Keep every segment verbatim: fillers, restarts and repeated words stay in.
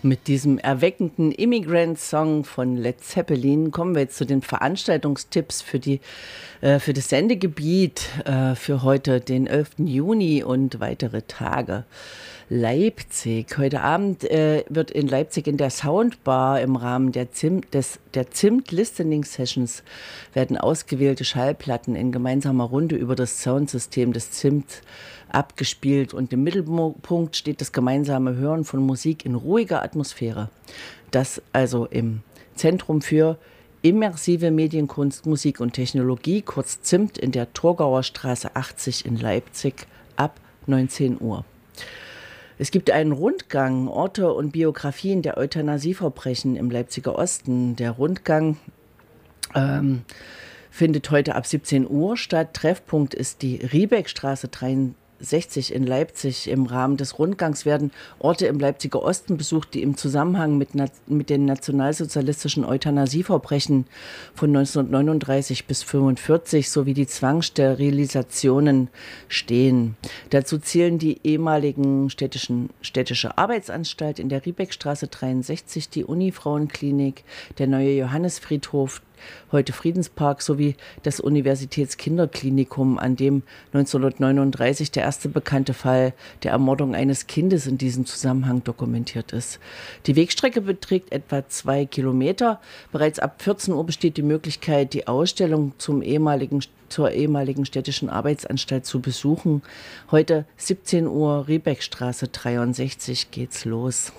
Mit diesem erweckenden Immigrant-Song von Led Zeppelin kommen wir jetzt zu den Veranstaltungstipps für die, äh, für das Sendegebiet äh, für heute, den elften Juni und weitere Tage. Leipzig. Heute Abend äh, wird in Leipzig in der Soundbar im Rahmen der Zimt, des, der Zimt Listening Sessions werden ausgewählte Schallplatten in gemeinsamer Runde über das Soundsystem des Zimt abgespielt und im Mittelpunkt steht das gemeinsame Hören von Musik in ruhiger Atmosphäre. Das also im Zentrum für immersive Medienkunst, Musik und Technologie, kurz Zimt, in der Torgauer Straße achtzig in Leipzig ab neunzehn Uhr. Es gibt einen Rundgang, Orte und Biografien der Euthanasieverbrechen im Leipziger Osten. Der Rundgang ähm, findet heute ab siebzehn Uhr statt. Treffpunkt ist die Riebeckstraße dreiundsechzig in Leipzig. Im Rahmen des Rundgangs werden Orte im Leipziger Osten besucht, die im Zusammenhang mit, mit den nationalsozialistischen Euthanasieverbrechen von neunzehnhundertneununddreißig bis fünfundvierzig sowie die Zwangssterilisationen stehen. Dazu zählen die ehemaligen städtischen, städtische Arbeitsanstalt in der Riebeckstraße dreiundsechzig, die Uni-Frauenklinik, der neue Johannisfriedhof, heute Friedenspark, sowie das Universitätskinderklinikum, an dem neunzehnhundertneununddreißig der erste bekannte Fall der Ermordung eines Kindes in diesem Zusammenhang dokumentiert ist. Die Wegstrecke beträgt etwa zwei Kilometer. Bereits ab vierzehn Uhr besteht die Möglichkeit, die Ausstellung zum ehemaligen, zur ehemaligen städtischen Arbeitsanstalt zu besuchen. Heute siebzehn Uhr, Riebeckstraße dreiundsechzig geht's los.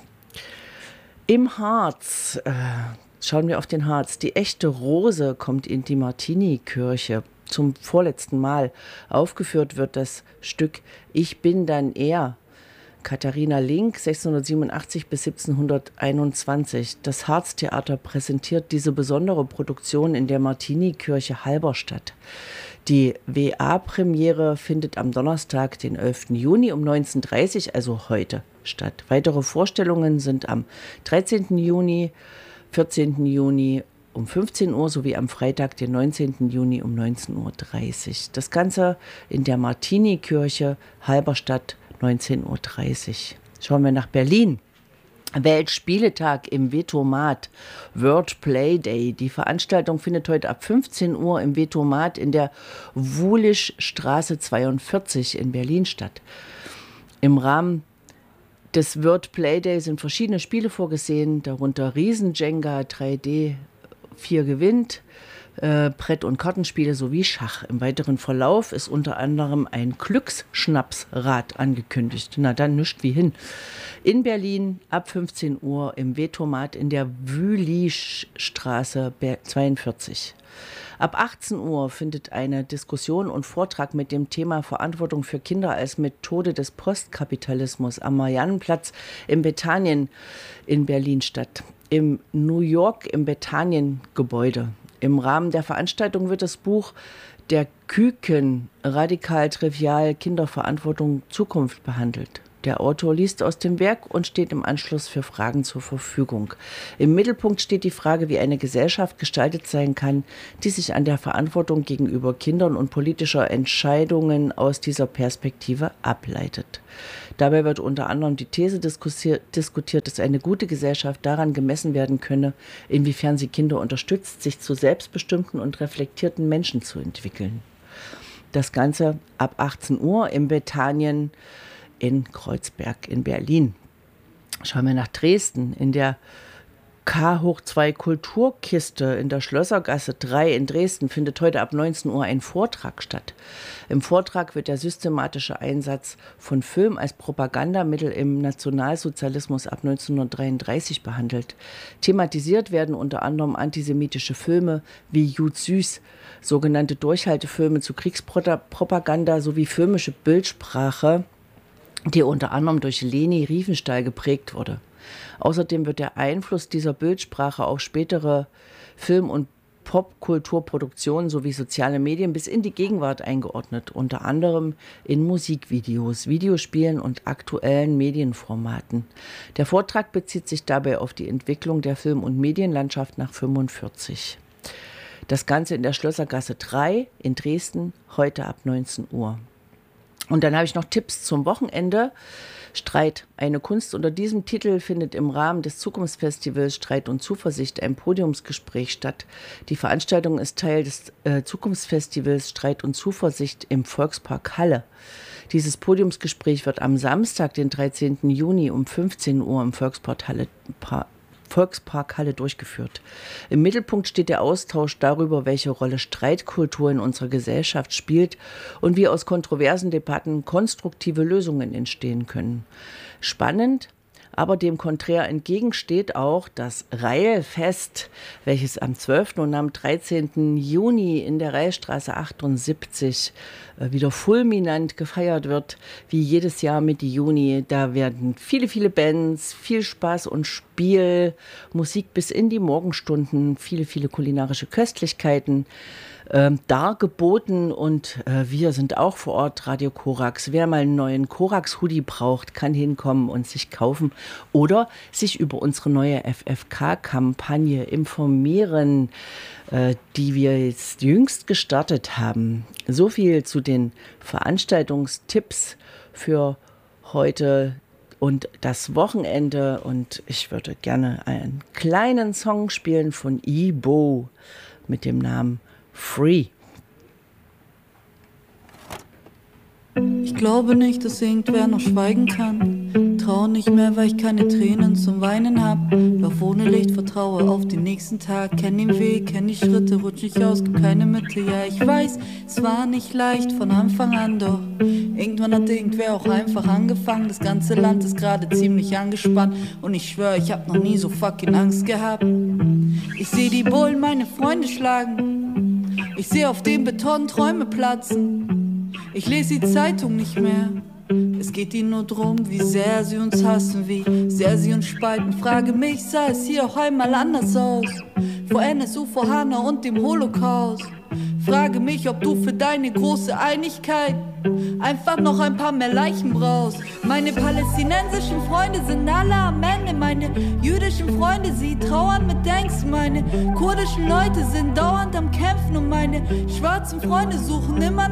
Im Harz äh, Schauen wir auf den Harz. Die echte Rose kommt in die Martini-Kirche zum vorletzten Mal. Aufgeführt wird das Stück Ich bin dann er. Katharina Link, sechzehnhundertsiebenundachtzig bis siebzehnhunderteinundzwanzig. Das Harztheater präsentiert diese besondere Produktion in der Martini-Kirche Halberstadt. Die W A-Premiere findet am Donnerstag, den elften Juni um neunzehn Uhr dreißig, also heute, statt. Weitere Vorstellungen sind am dreizehnten Juni, vierzehnten Juni um fünfzehn Uhr sowie am Freitag, den neunzehnten Juni um neunzehn Uhr dreißig. Das Ganze in der Martini-Kirche Halberstadt, neunzehn Uhr dreißig. Schauen wir nach Berlin. Weltspieletag im Vetomat, World Play Day. Die Veranstaltung findet heute ab fünfzehn Uhr im Vetomat in der Wulischstraße zweiundvierzig in Berlin statt. Im Rahmen des World Play Day sind verschiedene Spiele vorgesehen, darunter Riesen-Jenga, drei D, vier gewinnt, äh, Brett- und Kartenspiele sowie Schach. Im weiteren Verlauf ist unter anderem ein Glücksschnapsrad angekündigt. Na dann nischt wie hin. In Berlin ab fünfzehn Uhr im Vetomat in der Wülischstraße zweiundvierzig. Ab achtzehn Uhr findet eine Diskussion und Vortrag mit dem Thema Verantwortung für Kinder als Methode des Postkapitalismus am Mariannenplatz im Bethanien in Berlin statt. Im New York im Bethanien-Gebäude. Im Rahmen der Veranstaltung wird das Buch Der Küken, radikal trivial, Kinderverantwortung, Zukunft behandelt. Der Autor liest aus dem Werk und steht im Anschluss für Fragen zur Verfügung. Im Mittelpunkt steht die Frage, wie eine Gesellschaft gestaltet sein kann, die sich an der Verantwortung gegenüber Kindern und politischer Entscheidungen aus dieser Perspektive ableitet. Dabei wird unter anderem die These diskutiert, dass eine gute Gesellschaft daran gemessen werden könne, inwiefern sie Kinder unterstützt, sich zu selbstbestimmten und reflektierten Menschen zu entwickeln. Das Ganze ab achtzehn Uhr im Bethanien in Kreuzberg in Berlin. Schauen wir nach Dresden. In der K hoch zwei Kulturkiste in der Schlössergasse drei in Dresden findet heute ab neunzehn Uhr ein Vortrag statt. Im Vortrag wird der systematische Einsatz von Film als Propagandamittel im Nationalsozialismus ab neunzehnhundertdreiunddreißig behandelt. Thematisiert werden unter anderem antisemitische Filme wie Jud Süß, sogenannte Durchhaltefilme zu Kriegspropaganda sowie filmische Bildsprache, die unter anderem durch Leni Riefenstahl geprägt wurde. Außerdem wird der Einfluss dieser Bildsprache auf spätere Film- und Popkulturproduktionen sowie soziale Medien bis in die Gegenwart eingeordnet, unter anderem in Musikvideos, Videospielen und aktuellen Medienformaten. Der Vortrag bezieht sich dabei auf die Entwicklung der Film- und Medienlandschaft nach fünfundvierzig. Das Ganze in der Schlössergasse drei in Dresden, heute ab neunzehn Uhr. Und dann habe ich noch Tipps zum Wochenende. Streit. Eine Kunst unter diesem Titel findet im Rahmen des Zukunftsfestivals Streit und Zuversicht ein Podiumsgespräch statt. Die Veranstaltung ist Teil des äh, Zukunftsfestivals Streit und Zuversicht im Volkspark Halle. Dieses Podiumsgespräch wird am Samstag, den dreizehnten Juni um fünfzehn Uhr im Volkspark Halle, pa- Volkspark Halle durchgeführt. Im Mittelpunkt steht der Austausch darüber, welche Rolle Streitkultur in unserer Gesellschaft spielt und wie aus kontroversen Debatten konstruktive Lösungen entstehen können. Spannend, aber dem konträr entgegensteht auch das Reihfest, welches am zwölften und am dreizehnten Juni in der Reihstraße achtundsiebzig wieder fulminant gefeiert wird, wie jedes Jahr Mitte Juni. Da werden viele, viele Bands, viel Spaß und Spiel, Musik bis in die Morgenstunden, viele, viele kulinarische Köstlichkeiten ähm, dargeboten und äh, wir sind auch vor Ort, Radio Korax. Wer mal einen neuen Korax-Hoodie braucht, kann hinkommen und sich kaufen oder sich über unsere neue F F K-Kampagne informieren, äh, die wir jetzt jüngst gestartet haben. So viel zu den Veranstaltungstipps für heute und das Wochenende. Und ich würde gerne einen kleinen Song spielen von Ibo mit dem Namen Free. Ich glaube nicht, dass irgendwer noch schweigen kann. Trau nicht mehr, weil ich keine Tränen zum Weinen hab. Lauf ohne Licht, vertraue auf den nächsten Tag. Kenn den Weg, kenn die Schritte, rutsch nicht aus, gib keine Mitte. Ja, ich weiß, es war nicht leicht von Anfang an, doch irgendwann hat irgendwer auch einfach angefangen. Das ganze Land ist gerade ziemlich angespannt und ich schwör, ich hab noch nie so fucking Angst gehabt. Ich seh die Bullen meine Freunde schlagen. Ich seh auf dem Beton Träume platzen. Ich lese die Zeitung nicht mehr. Es geht ihnen nur drum, wie sehr sie uns hassen, wie sehr sie uns spalten. Frage mich, sah es hier auch einmal anders aus? Vor N S U, vor Hanna und dem Holocaust. Frage mich, ob du für deine große Einigkeit einfach noch ein paar mehr Leichen brauchst. Meine palästinensischen Freunde sind alle am Ende. Meine jüdischen Freunde, sie trauern mit Angst. Meine kurdischen Leute sind dauernd am Kämpfen. Und meine schwarzen Freunde suchen immer